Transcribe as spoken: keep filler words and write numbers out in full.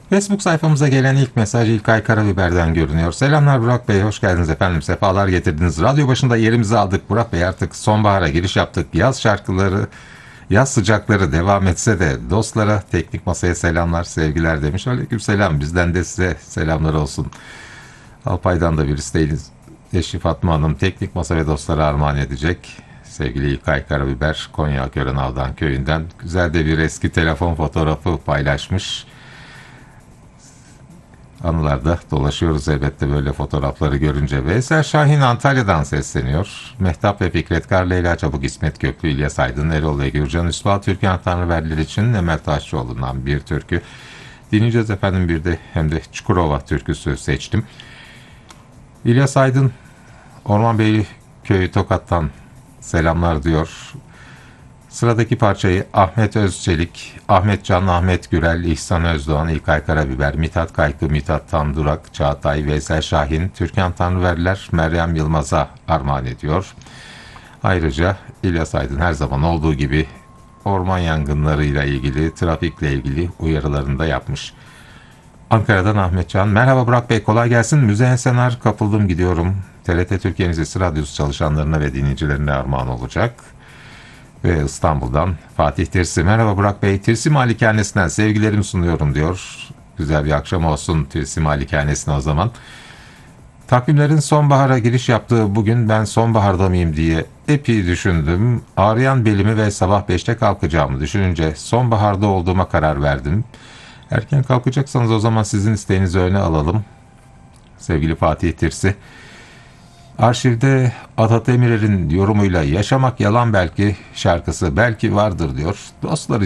Facebook sayfamıza gelen ilk mesaj İlkay Karabiber'den görünüyor. Selamlar Burak Bey, hoş geldiniz efendim, sefalar getirdiniz. Radyo başında yerimizi aldık Burak Bey, artık sonbahara giriş yaptık. Yaz şarkıları, yaz sıcakları devam etse de dostlara, teknik masaya selamlar, sevgiler demiş. Aleykümselam, bizden de size selamlar olsun. Alpay'dan da bir isteğiniz. Eşi Fatma Hanım teknik masa ve dostlara armağan edecek. Sevgili İlkay Karabiber, Konya Körenavdan köyünden güzel de bir eski telefon fotoğrafı paylaşmış. Anılarda dolaşıyoruz elbette böyle fotoğrafları görünce. Veysel Şahin Antalya'dan sesleniyor. Mehtap ve Fikret Kar, Leyla Çabuk, İsmet Köklü, İlyas Aydın, Erol ve Gürcan Üstal, Türkan Tanrıverdiler için Emel Taşçıoğlu'ndan bir türkü dinleyeceğiz efendim. Bir de hem de Çukurova türküsü seçtim. İlyas Aydın, Ormanbeyli Köyü Tokat'tan selamlar diyor. Sıradaki parçayı Ahmet Özçelik, Ahmet Can, Ahmet Gürel, İhsan Özdoğan, İlkay Karabiber, Mithat Kaykı, Mithat Tandurak, Çağatay, Veysel Şahin, Türkan Tanrıverdiler, Meryem Yılmaz'a armağan ediyor. Ayrıca İlyas Aydın her zaman olduğu gibi orman yangınlarıyla ilgili, trafikle ilgili uyarılarını da yapmış. Ankara'dan Ahmet Can, merhaba Burak Bey, kolay gelsin. Müzeyyen Senar, kapıldım gidiyorum. T R T Türkiye Müzesi Radyosu çalışanlarına ve dinleyicilerine armağan olacak. Ve İstanbul'dan Fatih Tirsi, merhaba Burak Bey, Tirsi Malikanesi'nden sevgilerimi sunuyorum diyor. Güzel bir akşam olsun Tirsi Malikanesi'ne o zaman. Takvimlerin sonbahara giriş yaptığı bugün ben sonbaharda mıyım diye epey düşündüm. Ağrıyan belimi ve sabah beşte kalkacağımı düşününce sonbaharda olduğuma karar verdim. Erken kalkacaksanız o zaman sizin isteğinizi öne alalım. Sevgili Fatih Tirsi. Arşivde Atat Emirer'in yorumuyla Yaşamak Yalan Belki şarkısı belki vardır diyor. Dostlar